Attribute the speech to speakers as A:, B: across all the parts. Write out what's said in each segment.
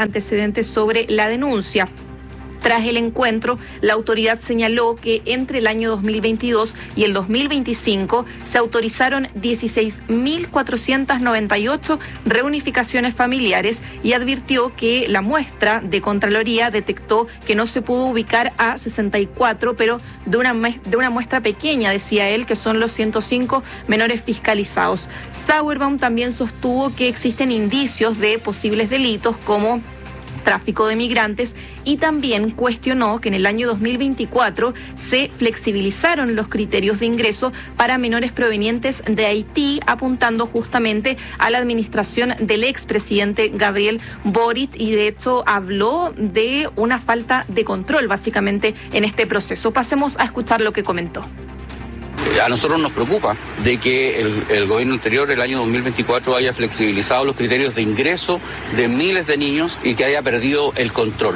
A: antecedentes sobre la denuncia. Tras el encuentro, la autoridad señaló que entre el año 2022 y el 2025 se autorizaron 16.498 reunificaciones familiares y advirtió que la muestra de Contraloría detectó que no se pudo ubicar a 64, pero de una muestra pequeña, decía él, que son los 105 menores fiscalizados. Sauerbaum también sostuvo que existen indicios de posibles delitos como tráfico de migrantes y también cuestionó que en el año 2024 se flexibilizaron los criterios de ingreso para menores provenientes de Haití, apuntando justamente a la administración del expresidente Gabriel Boric, y de hecho habló de una falta de control básicamente en este proceso. Pasemos a escuchar lo que comentó.
B: A nosotros nos preocupa de que el gobierno anterior, el año 2024, haya flexibilizado los criterios de ingreso de miles de niños y que haya perdido el control.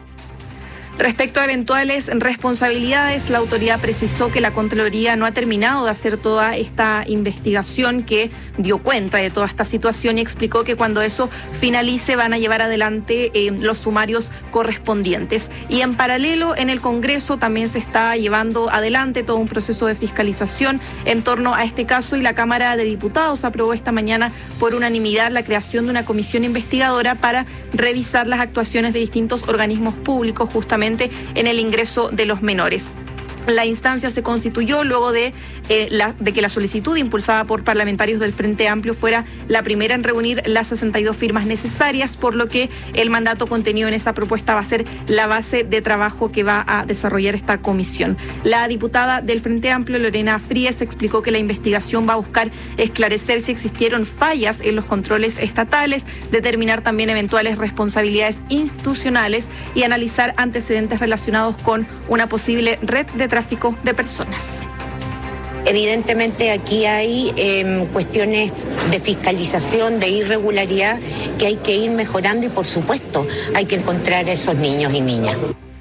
A: Respecto a eventuales responsabilidades, la autoridad precisó que la Contraloría no ha terminado de hacer toda esta investigación que dio cuenta de toda esta situación y explicó que cuando eso finalice van a llevar adelante los sumarios correspondientes. Y en paralelo, en el Congreso también se está llevando adelante todo un proceso de fiscalización en torno a este caso, y la Cámara de Diputados aprobó esta mañana por unanimidad la creación de una comisión investigadora para revisar las actuaciones de distintos organismos públicos justamente en el ingreso de los menores. La instancia se constituyó luego de que la solicitud impulsada por parlamentarios del Frente Amplio fuera la primera en reunir las 62 firmas necesarias, por lo que el mandato contenido en esa propuesta va a ser la base de trabajo que va a desarrollar esta comisión. La diputada del Frente Amplio, Lorena Fríes, explicó que la investigación va a buscar esclarecer si existieron fallas en los controles estatales, determinar también eventuales responsabilidades institucionales y analizar antecedentes relacionados con una posible red de tráfico de personas.
C: Evidentemente aquí hay cuestiones de fiscalización, de irregularidad que hay que ir mejorando y por supuesto hay que encontrar a esos niños y niñas.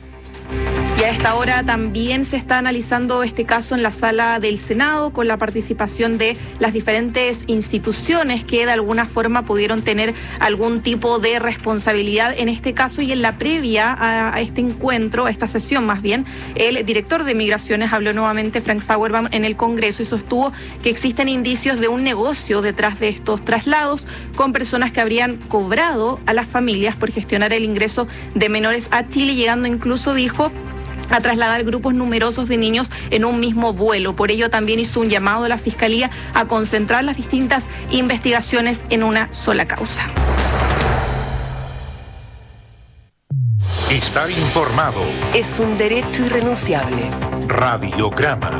A: Y a esta hora también se está analizando este caso en la sala del Senado con la participación de las diferentes instituciones que de alguna forma pudieron tener algún tipo de responsabilidad en este caso. Y en la previa a este encuentro, a esta sesión más bien, el director de Migraciones habló nuevamente, Frank Sauerbaum, en el Congreso y sostuvo que existen indicios de un negocio detrás de estos traslados con personas que habrían cobrado a las familias por gestionar el ingreso de menores a Chile, llegando incluso, dijo, a trasladar grupos numerosos de niños en un mismo vuelo. Por ello también hizo un llamado a la Fiscalía a concentrar las distintas investigaciones en una sola causa.
D: Estar informado
E: es un derecho irrenunciable.
D: Radiograma.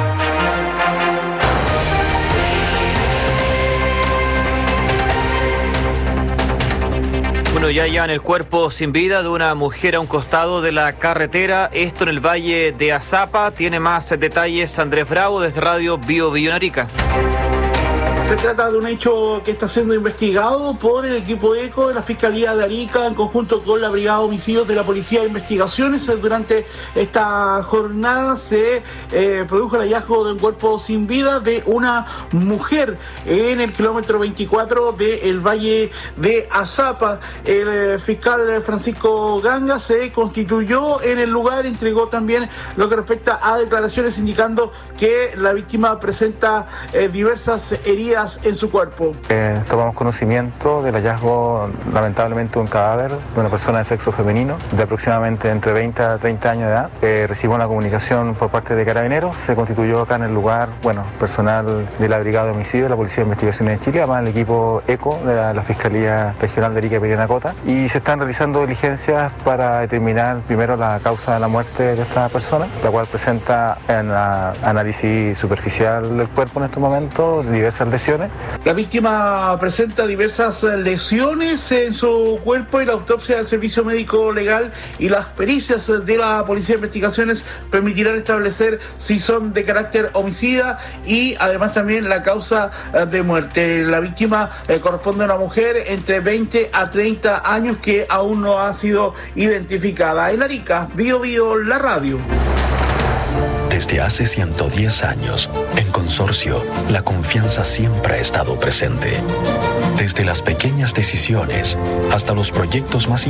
F: Bueno, ya llevan el cuerpo sin vida de una mujer a un costado de la carretera, esto en el Valle de Azapa. Tiene más detalles Andrés Bravo desde Radio Bio Arica.
G: Se trata de un hecho que está siendo investigado por el equipo ECO de la Fiscalía de Arica en conjunto con la Brigada de Homicidios de la Policía de Investigaciones. Durante esta jornada se produjo el hallazgo de un cuerpo sin vida de una mujer en el kilómetro 24 del Valle de Azapa. El fiscal Francisco Ganga se constituyó en el lugar, entregó también lo que respecta a declaraciones indicando que la víctima presenta diversas heridas en su cuerpo.
H: Tomamos conocimiento del hallazgo, lamentablemente, de un cadáver de una persona de sexo femenino de aproximadamente entre 20 a 30 años de edad. Recibimos una comunicación por parte de Carabineros, se constituyó acá en el lugar, personal de la Brigada de Homicidios de la Policía de Investigaciones de Chile, además el equipo ECO de la Fiscalía Regional de Arica y Parinacota, y se están realizando diligencias para determinar primero la causa de la muerte de esta persona, la cual presenta en análisis superficial del cuerpo en estos momentos diversas lesiones.
G: La víctima presenta diversas lesiones en su cuerpo y la autopsia del Servicio Médico Legal y las pericias de la Policía de Investigaciones permitirán establecer si son de carácter homicida y además también la causa de muerte. La víctima corresponde a una mujer entre 20 a 30 años que aún no ha sido identificada. En Arica, Bio la radio.
I: Desde hace 110 años, en Consorcio, la confianza siempre ha estado presente. Desde las pequeñas decisiones hasta los proyectos más